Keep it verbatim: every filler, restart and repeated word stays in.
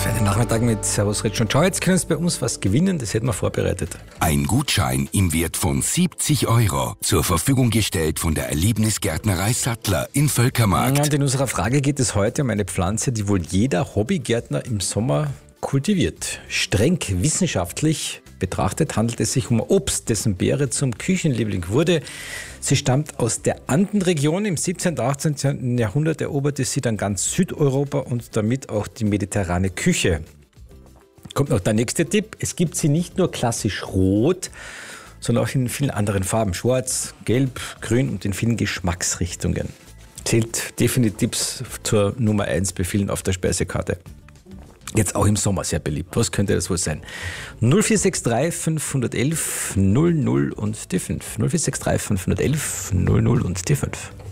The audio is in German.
Für einen Nachmittag mit Servus Rich und Ciao. Jetzt können Sie bei uns was gewinnen, das hätten wir vorbereitet. Ein Gutschein im Wert von siebzig Euro. Zur Verfügung gestellt von der Erlebnisgärtnerei Sattler in Völkermarkt. Und in unserer Frage geht es heute um eine Pflanze, die wohl jeder Hobbygärtner im Sommer kultiviert. Streng wissenschaftlich betrachtet handelt es sich um Obst, dessen Beere zum Küchenliebling wurde. Sie stammt aus der Andenregion. Im siebzehnten und achtzehnten Jahrhundert eroberte sie dann ganz Südeuropa und damit auch die mediterrane Küche. Kommt noch der nächste Tipp. Es gibt sie nicht nur klassisch rot, sondern auch in vielen anderen Farben. Schwarz, gelb, grün und in vielen Geschmacksrichtungen. Zählt definitiv zur Nummer eins bei vielen auf der Speisekarte. Jetzt auch im Sommer sehr beliebt. Was könnte das wohl sein? null vier sechs drei fünf eins eins null null und die fünf. null vier sechs drei fünf eins eins null null und die fünf.